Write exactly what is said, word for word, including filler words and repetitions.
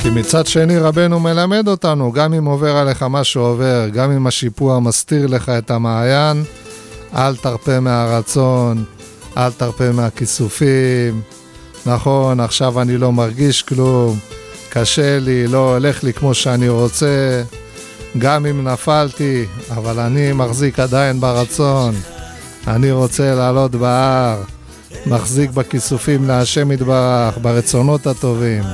כי מצד שני רבנו מלמד אותנו, גם אם עובר עליך מה שעובר, גם אם השיפוע מסתיר לך את המעיין, אל תרפה מהרצון, אל תרפה מהכיסופים. נכון, עכשיו אני לא מרגיש כלום, קשה לי, לא הולך לי כמו שאני רוצה, גם אם נפלתי, אבל אני מחזיק עדיין ברצון, אני רוצה לעלות בהר, מחזיק בכיסופים להשם יתברך, ברצונות הטובים.